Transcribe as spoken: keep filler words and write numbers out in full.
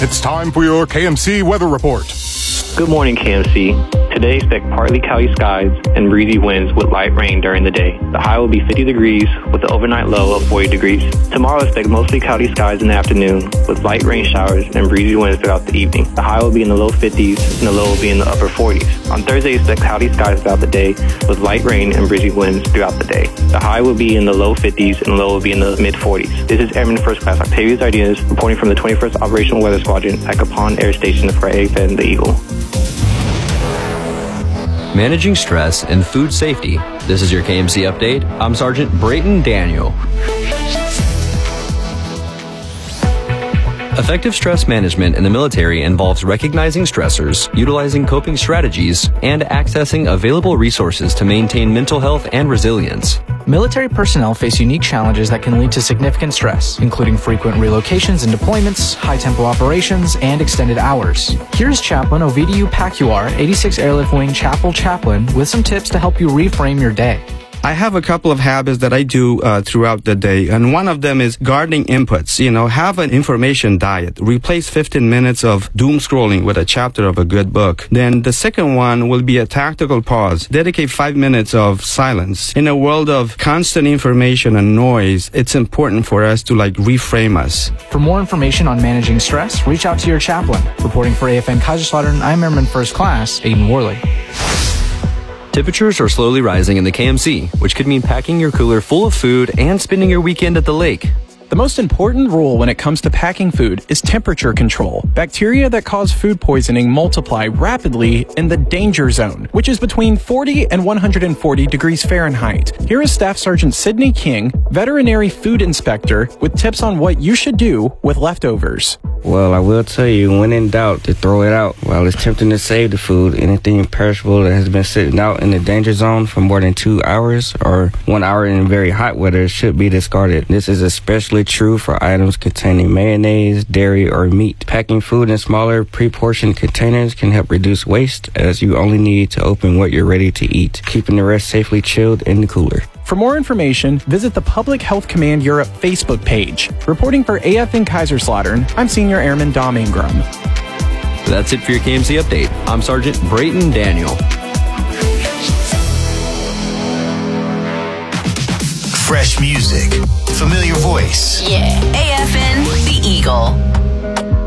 It's time for your K M C weather report. Good morning, K M C. Today, expect partly cloudy skies and breezy winds with light rain during the day. The high will be fifty degrees with an overnight low of forty degrees. Tomorrow, expect mostly cloudy skies in the afternoon with light rain showers and breezy winds throughout the evening. The high will be in the low fifties and the low will be in the upper forties. On Thursday, expect cloudy skies throughout the day with light rain and breezy winds throughout the day. The high will be in the low fifties and the low will be in the mid forties. This is Airman First Class Octavius Ardinas reporting from the twenty-first Operational Weather Squadron at Capon Air Station for A F N The Eagle. Managing stress and food safety. This is your K M C update. I'm Sergeant Brayton Daniel. Effective stress management in the military involves recognizing stressors, utilizing coping strategies, and accessing available resources to maintain mental health and resilience. Military personnel face unique challenges that can lead to significant stress, including frequent relocations and deployments, high-tempo operations, and extended hours. Here's Chaplain Ovidiu Pacuar, eighty-sixth Airlift Wing Chapel Chaplain, with some tips to help you reframe your day. I have a couple of habits that I do uh, throughout the day, and one of them is gardening inputs. You know, have an information diet. Replace fifteen minutes of doom scrolling with a chapter of a good book. Then the second one will be a tactical pause. Dedicate five minutes of silence. In a world of constant information and noise, it's important for us to like reframe us. For more information on managing stress, reach out to your chaplain. Reporting for A F N Kaiserslautern, I'm Airman First Class Aiden Worley. Temperatures are slowly rising in the K M C, which could mean packing your cooler full of food and spending your weekend at the lake. The most important rule when it comes to packing food is temperature control. Bacteria that cause food poisoning multiply rapidly in the danger zone, which is between forty and one hundred forty degrees Fahrenheit. Here is Staff Sergeant Sidney King, veterinary food inspector, with tips on what you should do with leftovers. Well, I will tell you, when in doubt, to throw it out. While it's tempting to save the food, anything perishable that has been sitting out in the danger zone for more than two hours or one hour in very hot weather should be discarded. This is especially true for items containing mayonnaise, dairy, or meat. Packing food in smaller, pre-portioned containers can help reduce waste, as you only need to open what you're ready to eat, keeping the rest safely chilled in the cooler. For more information, visit the Public Health Command Europe Facebook page. Reporting for A F N Kaiserslautern, I'm Senior Airman Dom Ingram. That's it for your K M C update. I'm Sergeant Brayton Daniel. Fresh music, familiar voice. Yeah, A F N The Eagle.